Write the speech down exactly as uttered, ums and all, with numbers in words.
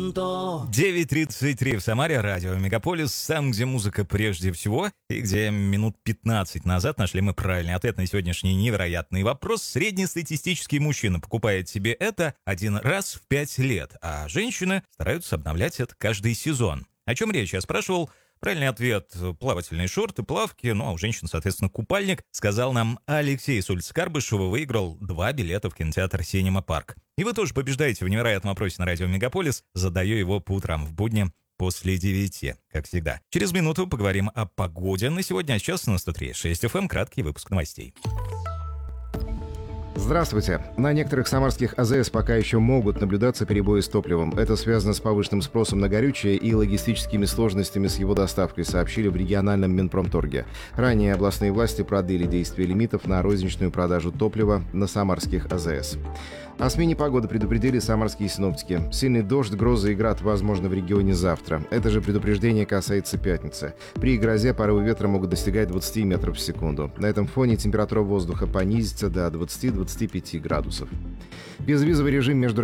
punto. девять тридцать три в Самаре, радио Мегаполис, там, где музыка прежде всего, и где минут пятнадцать назад нашли мы правильный ответ на сегодняшний невероятный вопрос. Среднестатистический мужчина покупает себе это один раз в пять лет, а женщины стараются обновлять это каждый сезон. О чем речь? Я спрашивал. Правильный ответ – плавательные шорты, плавки, ну а у женщин, соответственно, купальник, сказал нам Алексей с улицы Карбышева, выиграл два билета в кинотеатр «Синема Парк». И вы тоже побеждаете в невероятном вопросе на радио Мегаполис. Задаю его по утрам в будни после девяти, как всегда. Через минуту поговорим о погоде на сегодня, а сейчас на сто три и шесть эф эм краткий выпуск новостей. Здравствуйте. На некоторых самарских а зэ эс пока еще могут наблюдаться перебои с топливом. Это связано с повышенным спросом на горючее и логистическими сложностями с его доставкой, сообщили в региональном Минпромторге. Ранее областные власти продлили действие лимитов на розничную продажу топлива на самарских а зэ эс. О смене погоды предупредили самарские синоптики. Сильный дождь, грозы и град возможны в регионе завтра. Это же предупреждение касается пятницы. При грозе порывы ветра могут достигать двадцать метров в секунду. На этом фоне температура воздуха понизится до двадцати-двадцати пяти градусов. Безвизовый режим между